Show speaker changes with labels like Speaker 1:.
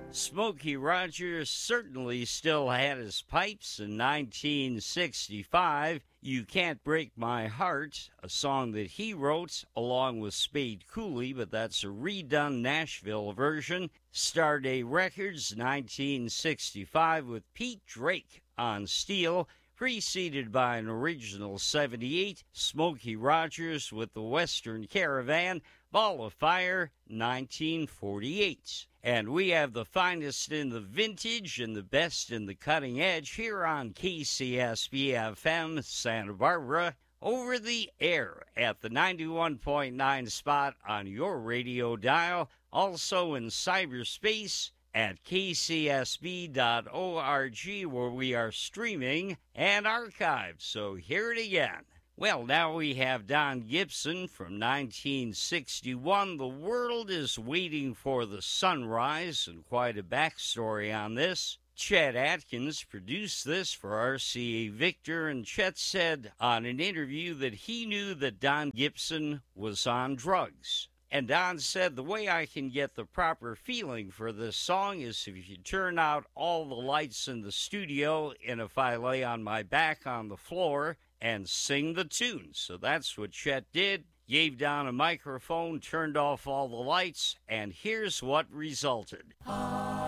Speaker 1: Smokey Rogers certainly still had his pipes in 1965. You Can't Break My Heart, a song that he wrote along with Spade Cooley, but that's a redone Nashville version. Starday Records, 1965, with Pete Drake on steel, preceded by an original 78, Smokey Rogers with the Western Caravan, Ball of Fire, 1948. And we have the finest in the vintage and the best in the cutting edge here on KCSB-FM Santa Barbara, over the air at the 91.9 spot on your radio dial, also in cyberspace at kcsb.org, where we are streaming and archived. So hear it again. Well, now we have Don Gibson from 1961. The World is Waiting for the Sunrise, and quite a backstory on this. Chet Atkins produced this for RCA Victor, and Chet said on an interview that he knew that Don Gibson was on drugs. And Don said, the way I can get the proper feeling for this song is if you turn out all the lights in the studio and if I lay on my back on the floor and sing the tune. So that's what Chet did. Gave Don a microphone, turned off all the lights, and here's what resulted.